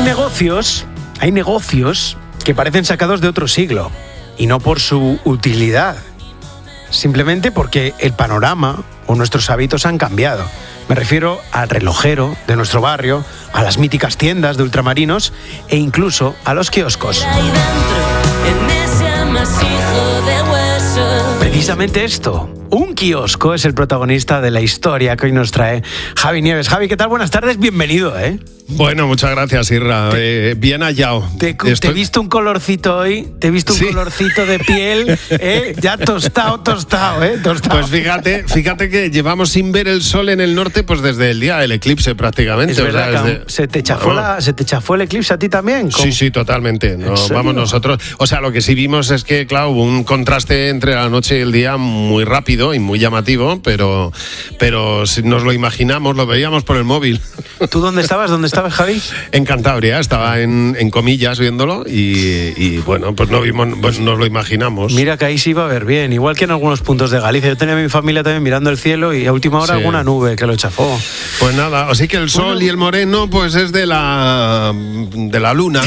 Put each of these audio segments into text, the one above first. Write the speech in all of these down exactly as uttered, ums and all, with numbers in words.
negocios, hay negocios que parecen sacados de otro siglo, y no por su utilidad, simplemente porque el panorama o nuestros hábitos han cambiado. Me refiero al relojero de nuestro barrio, a las míticas tiendas de ultramarinos e incluso a los kioscos. Precisamente esto, un kiosco, es el protagonista de la historia que hoy nos trae Javi Nieves. Javi, ¿qué tal? Buenas tardes, bienvenido, ¿eh? Bueno, muchas gracias, Irra. Te, eh, bien hallado. Te, Estoy... te he visto un colorcito hoy, te he visto un ¿Sí? colorcito de piel, ¿eh? Ya tostado, tostado, ¿eh? Tostado. Pues fíjate, fíjate que llevamos sin ver el sol en el norte pues desde el día del eclipse prácticamente. Es verdad, o sea, desde... se, te chafó la, ¿Se te chafó el eclipse a ti también? ¿Cómo? Sí, sí, totalmente. No, vamos nosotros. O sea, lo que sí vimos es que, claro, hubo un contraste entre la noche y el día muy rápido y muy llamativo, pero, pero si nos lo imaginamos, lo veíamos por el móvil. ¿Tú dónde estabas? ¿Dónde estabas, Javi? En Cantabria, estaba en, en comillas viéndolo y, y bueno, pues no vimos, pues nos lo imaginamos. Mira que ahí sí iba a ver bien, igual que en algunos puntos de Galicia. Yo tenía a mi familia también mirando el cielo y a última hora sí. alguna nube que lo chafó. Pues nada, así que el sol bueno. y el moreno pues es de la de la luna.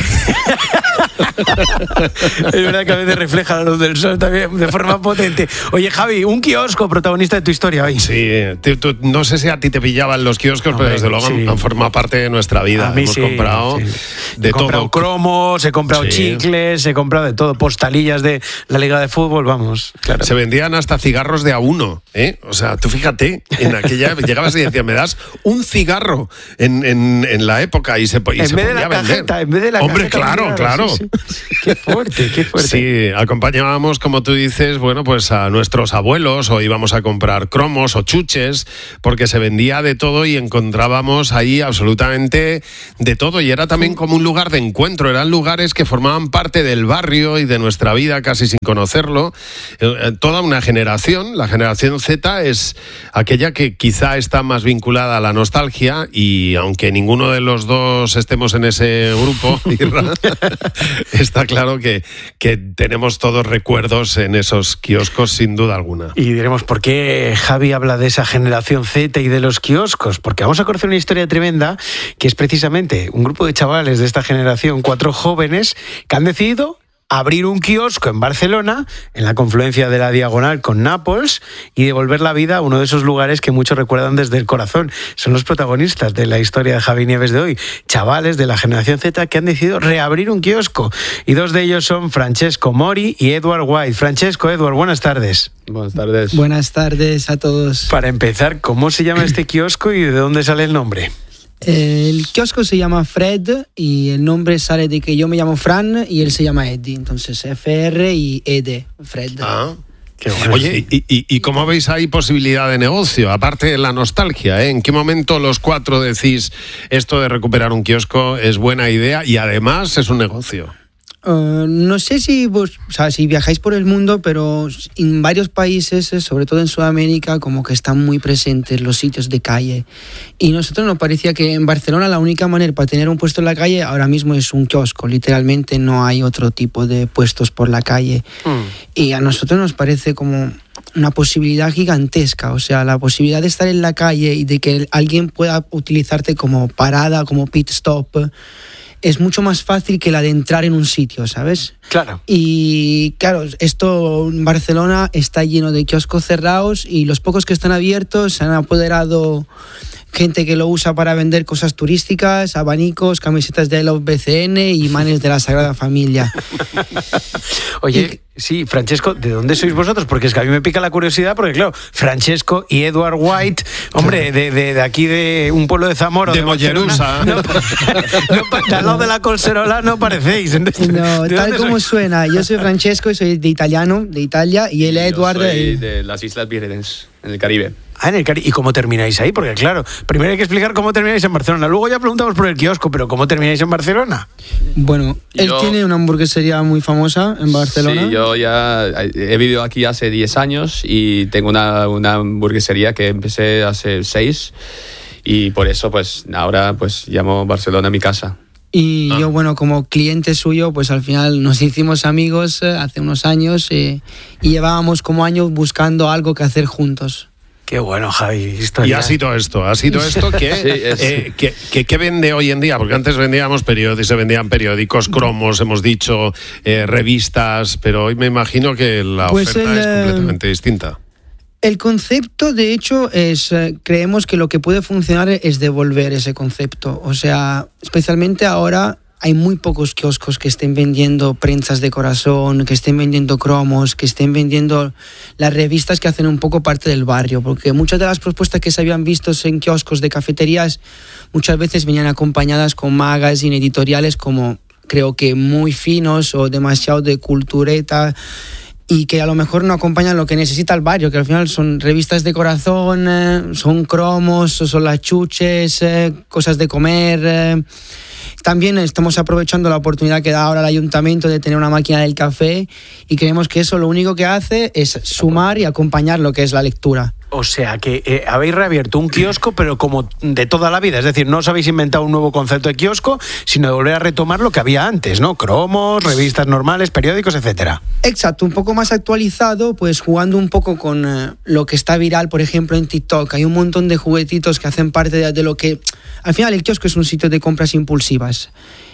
Es verdad que a veces refleja la luz del sol también de forma potente. Oye, Javi, un kiosco protagonista de tu historia hoy. Sí, tú, tú, no sé si a ti te pillaban los kioscos, Hombre, pero desde luego sí. han, han formado parte de nuestra vida. A mí Hemos sí, comprado sí. de he todo. He comprado cromos, he comprado sí. chicles, he comprado de todo, postalillas de la Liga de Fútbol, vamos. Claro. Se vendían hasta cigarros de a uno, ¿eh? O sea, tú fíjate, en aquella llegabas y decías, me das un cigarro en, en, en la época y se, y en se vez podía de la vender. Cajeta, en vez de la Hombre, cajeta, claro, claro. Sí, sí. Qué fuerte, qué fuerte. Sí, acompañábamos, como tú dices, bueno, pues a nuestros abuelos o íbamos a comprar cromos o chuches porque se vendía de todo y encontrábamos ahí absolutamente de todo y era también como un lugar de encuentro, eran lugares que formaban parte del barrio y de nuestra vida casi sin conocerlo. Eh, toda una generación, la generación Z es aquella que quizá está más vinculada a la nostalgia y aunque ninguno de los dos estemos en ese grupo, está claro que, que tenemos todos recuerdos en esos kioscos sin duda alguna. Y diremos, ¿por qué Javi habla de esa generación Z y de los kioscos? Porque vamos a conocer una historia tremenda que es precisamente un grupo de chavales de esta generación, cuatro jóvenes, que han decidido abrir un kiosco en Barcelona, en la confluencia de la Diagonal con Nàpols, y devolver la vida a uno de esos lugares que muchos recuerdan desde el corazón. Son los protagonistas de la historia de Javi Nieves de hoy, chavales de la generación Z que han decidido reabrir un kiosco. Y dos de ellos son Francesco Mori y Edward White. Francesco, Edward, buenas tardes. Buenas tardes. Buenas tardes a todos. Para empezar, ¿cómo se llama este kiosco y de dónde sale el nombre? El kiosco se llama Fred y el nombre sale de que yo me llamo Fran y él se llama Eddie, entonces F R y E D, Fred. Ah, qué bueno. Oye, ¿y, y, ¿y cómo veis ahí posibilidad de negocio? Aparte de la nostalgia, ¿eh? ¿En qué momento los cuatro decís esto de recuperar un kiosco es buena idea y además es un negocio? Uh, no sé si vos, o sea, si viajáis por el mundo, pero en varios países, sobre todo en Sudamérica, como que están muy presentes los sitios de calle. Y nosotros nos parecía que en Barcelona la única manera para tener un puesto en la calle ahora mismo es un kiosco. Literalmente no hay otro tipo de puestos por la calle. Mm. Y a nosotros nos parece como una posibilidad gigantesca, o sea, la posibilidad de estar en la calle y de que alguien pueda utilizarte como parada, como pit stop, es mucho más fácil que la de entrar en un sitio, ¿sabes? Claro. Y claro, esto en Barcelona está lleno de kioscos cerrados y los pocos que están abiertos se han apoderado gente que lo usa para vender cosas turísticas, abanicos, camisetas de la B C N y imanes de la Sagrada Familia. Oye, y, sí, Francesco, ¿de dónde sois vosotros? Porque es que a mí me pica la curiosidad, porque claro, Francesco y Edward White, hombre, de, de, de aquí de un pueblo de Zamora, de, de Mollerusa, no, no, al lado de la Colserola no parecéis. Entonces, no, tal como sois? Suena, yo soy Francesco y soy de italiano, de Italia, y él es Edward soy de... de las Islas Vírgenes, en el Caribe. Ah, en el Caribe. ¿Y cómo termináis ahí? Porque claro, primero hay que explicar cómo termináis en Barcelona. Luego ya preguntamos por el kiosco, pero ¿cómo termináis en Barcelona? Bueno, él yo, tiene una hamburguesería muy famosa en Barcelona. Sí, yo ya he vivido aquí hace diez años y tengo una, una hamburguesería que empecé hace seis y por eso pues ahora pues llamo Barcelona mi casa. Y ah. yo, bueno, como cliente suyo, pues al final nos hicimos amigos eh, hace unos años eh, y llevábamos como años buscando algo que hacer juntos. Qué bueno, Javi. Historia. Y ha sido esto, ha sido esto que, sí, eh, que, que, que vende hoy en día, porque antes vendíamos periódicos, se vendían periódicos, cromos, hemos dicho, eh, revistas, pero hoy me imagino que la pues oferta el, es completamente distinta. El concepto, de hecho, es eh, creemos que lo que puede funcionar es devolver ese concepto. O sea, especialmente ahora hay muy pocos kioscos que estén vendiendo prensas de corazón, que estén vendiendo cromos, que estén vendiendo las revistas que hacen un poco parte del barrio, porque muchas de las propuestas que se habían visto en kioscos de cafeterías muchas veces venían acompañadas con magazines editoriales como creo que muy finos o demasiado de cultureta, y que a lo mejor no acompañan lo que necesita el barrio, que al final son revistas de corazón, eh, son cromos, son las chuches, eh, cosas de comer. Eh. También estamos aprovechando la oportunidad que da ahora el ayuntamiento de tener una máquina del café, y creemos que eso lo único que hace es sumar y acompañar lo que es la lectura. O sea, que eh, habéis reabierto un kiosco, pero como de toda la vida. Es decir, no os habéis inventado un nuevo concepto de kiosco, sino de volver a retomar lo que había antes, ¿no? Cromos, revistas normales, periódicos, etcétera. Exacto, un poco más actualizado, pues jugando un poco con eh, lo que está viral, por ejemplo, en TikTok. Hay un montón de juguetitos que hacen parte de, de lo que... Al final, el kiosco es un sitio de compras impulsivas.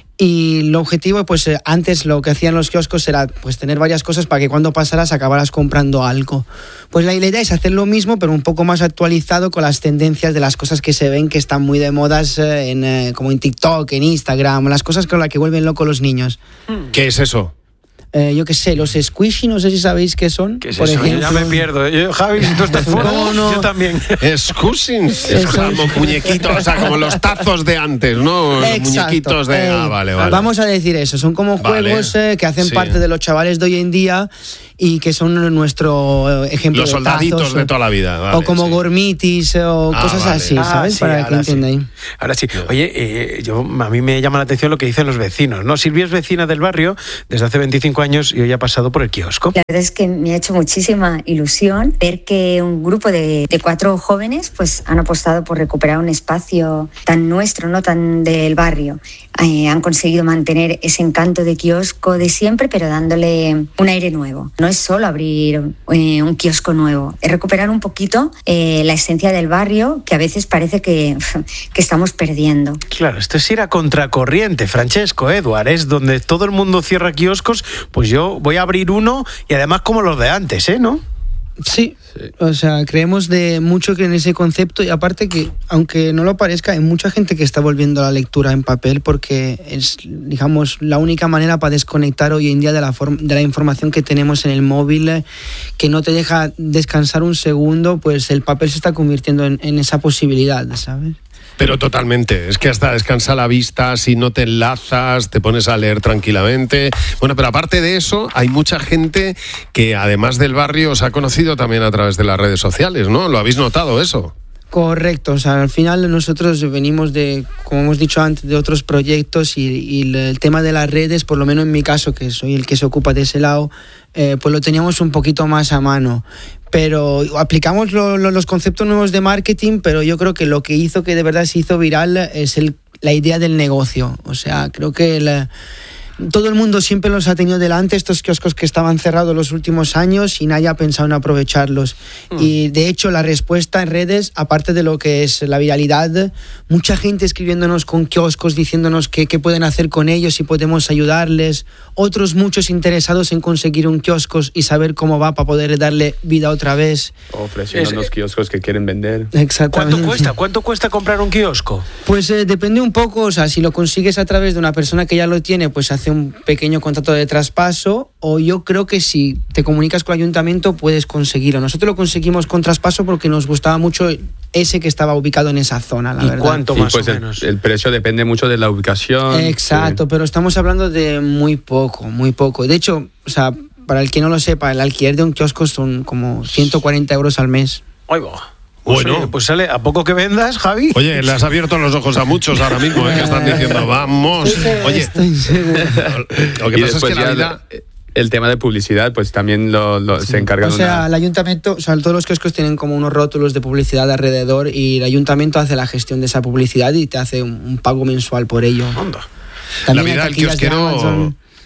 Y el objetivo, pues eh, antes lo que hacían los kioscos era pues tener varias cosas para que cuando pasaras acabaras comprando algo. Pues la idea es hacer lo mismo, pero un poco más actualizado con las tendencias de las cosas que se ven que están muy de modas, eh, en, eh, como en TikTok, en Instagram, las cosas con las que vuelven locos los niños. ¿Qué es eso? Eh, yo qué sé, los squishy, no sé si sabéis qué son. ¿Qué es por eso? ejemplo. Yo ya me pierdo. Yo, Javi, si tú estás fuera, no, no. Yo también. Squishings. Es como muñequitos, o sea, como los tazos de antes, ¿no? Los muñequitos de... Eh, ah, vale, vale. Vamos a decir eso, son como vale. juegos eh, que hacen sí. parte de los chavales de hoy en día y que son nuestro ejemplo los de soldaditos tazos, de toda la vida. Vale, o como sí. gormitis o ah, cosas vale. así, ah, ¿sabes? sí, Para que entendáis. Sí. Ahora sí. Oye, eh, yo, a mí me llama la atención lo que dicen los vecinos, ¿no? Silvia es vecina del barrio desde hace veinticinco años y hoy ha pasado por el kiosco. La verdad es que me ha hecho muchísima ilusión ver que un grupo de, de cuatro jóvenes pues han apostado por recuperar un espacio tan nuestro, no tan del barrio. Eh, han conseguido mantener ese encanto de kiosco de siempre, pero dándole un aire nuevo. No es solo abrir eh, un kiosco nuevo, es recuperar un poquito eh, la esencia del barrio que a veces parece que, que estamos perdiendo. Claro, esto es ir a contracorriente, Francesco, Eduard, es donde todo el mundo cierra kioscos, pues yo voy a abrir uno y además como los de antes, ¿eh? ¿No? Sí, sí, o sea, creemos de mucho que en ese concepto, y aparte que, aunque no lo parezca, hay mucha gente que está volviendo a la lectura en papel porque es, digamos, la única manera para desconectar hoy en día de la, form- de la información que tenemos en el móvil, que no te deja descansar un segundo, pues el papel se está convirtiendo en, en esa posibilidad, ¿sabes? Pero totalmente, es que hasta descansa la vista, si no te enlazas, te pones a leer tranquilamente. Bueno, pero aparte de eso, hay mucha gente que además del barrio os ha conocido también a través de las redes sociales, ¿no? ¿Lo habéis notado eso? Correcto, o sea, al final nosotros venimos de, como hemos dicho antes, de otros proyectos y, y el tema de las redes, por lo menos en mi caso, que soy el que se ocupa de ese lado, eh, pues lo teníamos un poquito más a mano. Pero aplicamos lo, lo, los conceptos nuevos de marketing, pero yo creo que lo que hizo que de verdad se hizo viral es el, la idea del negocio. O sea, creo que el, todo el mundo siempre los ha tenido delante, estos kioscos que estaban cerrados los últimos años y nadie ha pensado en aprovecharlos. Mm. Y de hecho la respuesta en redes, aparte de lo que es la viralidad, mucha gente escribiéndonos con kioscos, diciéndonos qué que pueden hacer con ellos y podemos ayudarles. Otros muchos interesados en conseguir un kiosco y saber cómo va para poder darle vida otra vez. Ofreciendo los kioscos que quieren vender. Exactamente. ¿Cuánto cuesta? ¿Cuánto cuesta comprar un kiosco? Pues eh, depende un poco, o sea, si lo consigues a través de una persona que ya lo tiene, pues hace un pequeño contrato de traspaso, o yo creo que si te comunicas con el ayuntamiento puedes conseguirlo. Nosotros lo conseguimos con traspaso porque nos gustaba mucho ese que estaba ubicado en esa zona, la ¿Y verdad. cuánto sí, más pues o el, menos? El precio depende mucho de la ubicación. Exacto, sí. Pero estamos hablando de muy poco, muy poco. De hecho, o sea, para el que no lo sepa, el alquiler de un kiosco son como ciento cuarenta euros al mes. ¡Ay, va! Pues, bueno, oye, pues sale a poco que vendas, Javi. Oye, le has abierto los ojos a muchos ahora mismo, ¿eh? Que están diciendo, vamos. Oye, estoy seguro. Lo que y pasa es que la vida... El tema de publicidad, pues también lo, lo sí. se encarga. O sea, una... el ayuntamiento, o sea, todos los kioscos tienen como unos rótulos de publicidad alrededor y el ayuntamiento hace la gestión de esa publicidad y te hace un, un pago mensual por ello. Onda. La vida del kiosquero...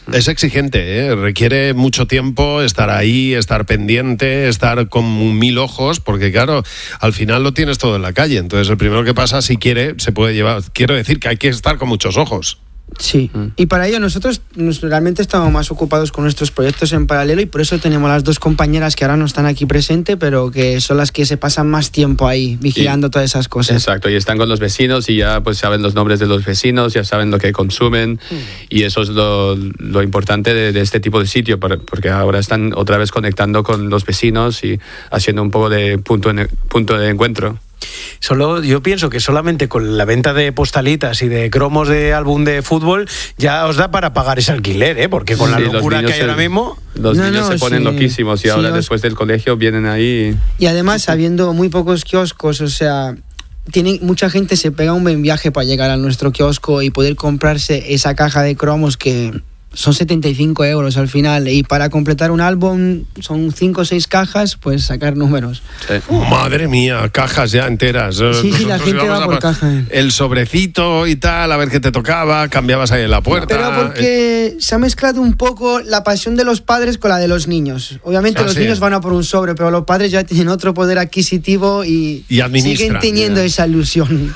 Es exigente, ¿eh? Requiere mucho tiempo estar ahí, estar pendiente, estar con mil ojos, porque claro, al final lo tienes todo en la calle. Entonces el primero que pasa, si quiere, se puede llevar. Quiero decir que hay que estar con muchos ojos. Sí, mm. y para ello nosotros nos, realmente estamos más ocupados con nuestros proyectos en paralelo y por eso tenemos las dos compañeras que ahora no están aquí presentes, pero que son las que se pasan más tiempo ahí vigilando y, todas esas cosas. Exacto, y están con los vecinos y ya pues saben los nombres de los vecinos, ya saben lo que consumen mm. y eso es lo, lo importante de, de este tipo de sitio, porque ahora están otra vez conectando con los vecinos y haciendo un poco de punto, en, punto de encuentro. Solo, yo pienso que solamente con la venta de postalitas y de cromos de álbum de fútbol ya os da para pagar ese alquiler, ¿eh? Porque con sí, la locura que hay se, ahora mismo... Los no, niños no, se ponen sí, loquísimos y sí, ahora os... después del colegio vienen ahí... Y además, habiendo muy pocos kioscos, o sea... Tiene, mucha gente se pega un buen viaje para llegar a nuestro kiosco y poder comprarse esa caja de cromos que... Son setenta y cinco euros al final y para completar un álbum son cinco o seis cajas, pues sacar números. Sí. Madre mía, cajas ya enteras. Sí, Nosotros sí, la gente va por caja. El sobrecito y tal, a ver qué te tocaba, cambiabas ahí en la puerta. Pero porque se ha mezclado un poco la pasión de los padres con la de los niños. Obviamente ah, los sí. niños van a por un sobre, pero los padres ya tienen otro poder adquisitivo y, y siguen teniendo ya. esa ilusión.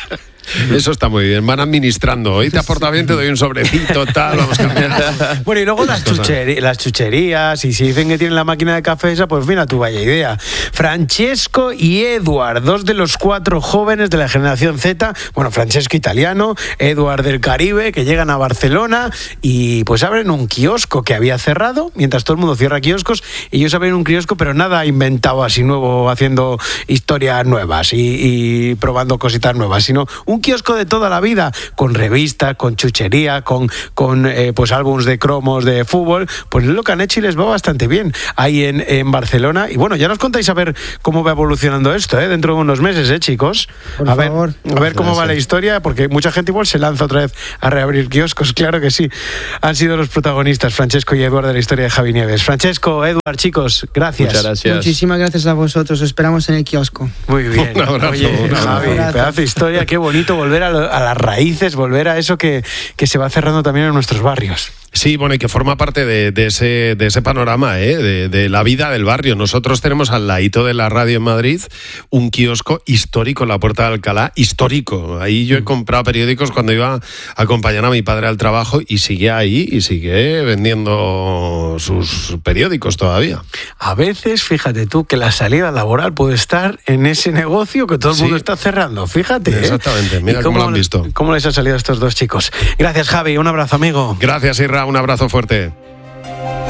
Eso está muy bien, van administrando. Hoy te aporta bien, te doy un sobrecito, tal, vamos cambiando. Bueno, y luego las, chucheri- las chucherías, y si dicen que tienen la máquina de café esa, pues mira tu vaya idea. Francesco y Eduard, dos de los cuatro jóvenes de la generación Z, bueno, Francesco italiano, Eduard del Caribe, que llegan a Barcelona y pues abren un kiosco que había cerrado, mientras todo el mundo cierra kioscos, ellos abren un kiosco, pero nada inventado así nuevo, haciendo historias nuevas y, y probando cositas nuevas, sino un kiosco de toda la vida, con revistas, con chuchería, con, con eh, pues álbums de cromos de fútbol, pues es lo que han hecho y les va bastante bien ahí en, en Barcelona. Y bueno, ya nos contáis a ver cómo va evolucionando esto, ¿eh? Dentro de unos meses, ¿eh, chicos? Por a favor. ver, a ver cómo va la historia, porque mucha gente igual se lanza otra vez a reabrir kioscos, claro que sí. Han sido los protagonistas, Francesco y Eduard, de la historia de Javi Nieves. Francesco, Eduard, chicos, gracias. Muchas gracias. Muchísimas gracias a vosotros, os esperamos en el kiosco. Muy bien. Un abrazo, Oye, un abrazo. Javi, pedazo de historia, qué bonito volver a, lo, a las raíces, volver a eso que, que se va cerrando también en nuestros barrios. Sí, bueno, y que forma parte de, de, ese, de ese panorama, ¿eh? de, de la vida del barrio. Nosotros tenemos al ladito de la radio en Madrid un kiosco histórico en la Puerta de Alcalá, histórico. Ahí yo he comprado periódicos cuando iba a acompañar a mi padre al trabajo y sigue ahí y sigue vendiendo sus periódicos todavía. A veces, fíjate tú, que la salida laboral puede estar en ese negocio que todo el mundo sí. está cerrando. Fíjate. Exactamente, ¿eh? mira cómo, cómo lo han visto. ¿Cómo les ha salido a estos dos chicos? Gracias, Javi. Un abrazo, amigo. Gracias, Irra. Un abrazo fuerte.